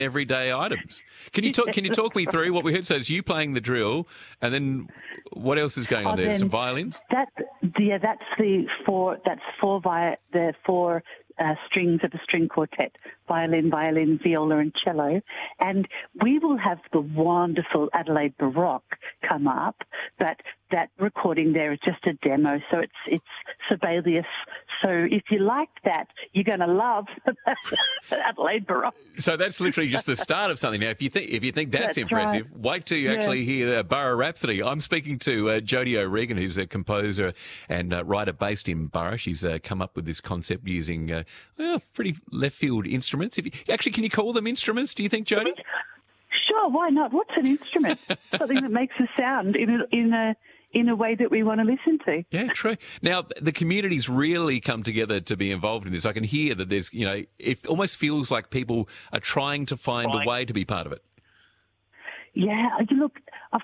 everyday items. Can you talk me through what we heard? So it's you playing the drill, and then what else is going on there? Some violins? That's the four strings of a string quartet: violin, viola, and cello. And we will have the wonderful Adelaide Baroque come up, but that recording there is just a demo, so it's Sibelius. So if you like that, you're going to love Adelaide Baroque. So that's literally just the start of something. Now, if you think that's impressive, right, wait till you actually hear Burra Rhapsody. I'm speaking to Jody O'Regan, who's a composer and writer based in Burra. She's come up with this concept using pretty left field instruments. Can you call them instruments? Do you think, Jody? Sure, why not? What's an instrument? Something that makes a sound in a way that we want to listen to. Yeah, true. Now, the community's really come together to be involved in this. I can hear that there's, it almost feels like people are trying to find a way to be part of it. Yeah, look,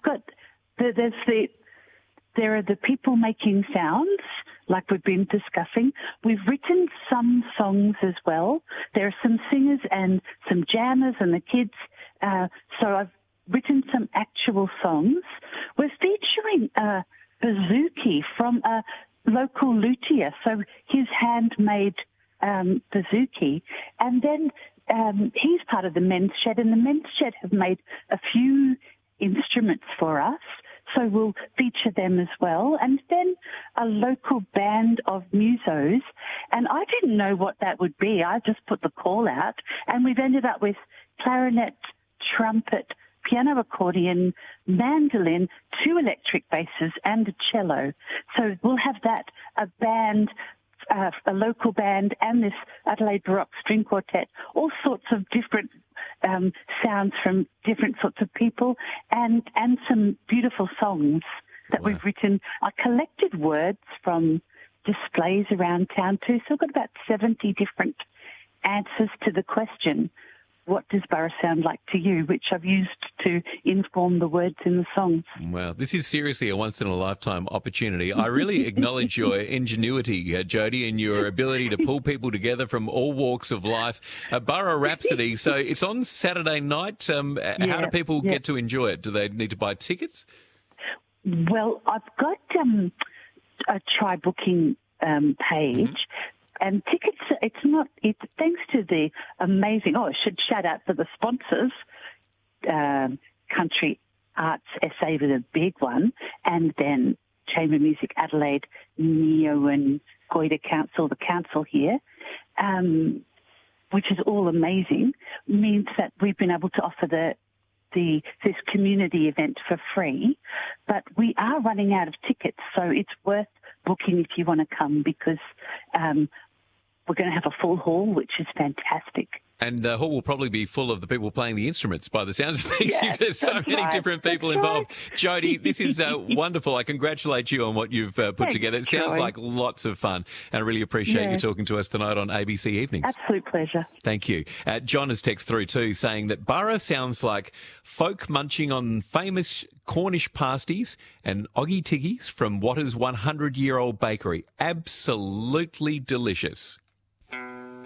there are the people making sounds, like we've been discussing. We've written some songs as well. There are some singers and some jammers and the kids. So I've written some actual songs. We're featuring a bouzouki from a local luthier, so his handmade bouzouki. And then he's part of the Men's Shed, and the Men's Shed have made a few instruments for us, so we'll feature them as well. And then a local band of musos, and I didn't know what that would be. I just put the call out, and we've ended up with clarinet, trumpet, piano, accordion, mandolin, 2 electric basses, and a cello. So we'll have that, a band, a local band, and this Adelaide Baroque string quartet, all sorts of different sounds from different sorts of people, and some beautiful songs that we've written, collected words from displays around town too. So we've got about 70 different answers to the question, what does Burra sound like to you, which I've used to inform the words in the songs. Wow, this is seriously a once-in-a-lifetime opportunity. I really acknowledge your ingenuity, Jody, and your ability to pull people together from all walks of life. Burra Rhapsody, so it's on Saturday night. How do people get to enjoy it? Do they need to buy tickets? Well, I've got a try booking page. Mm-hmm. And tickets, it's thanks to the amazing, I should shout out for the sponsors, Country Arts SA with a big one, and then Chamber Music Adelaide, Neo and Goyder Council, the council here, which is all amazing, means that we've been able to offer this community event for free, but we are running out of tickets, so it's worth booking if you want to come, because we're going to have a full hall, which is fantastic. And the hall will probably be full of the people playing the instruments by the sounds of things. Yes, there's so many different people involved. Jody, this is wonderful. I congratulate you on what you've put together. It sounds like lots of fun, and I really appreciate you talking to us tonight on ABC Evenings. Absolute pleasure. Thank you. John has texted through too, saying that Burra sounds like folk munching on famous Cornish pasties and oggy tiggies from Watter's 100-year-old bakery. Absolutely delicious.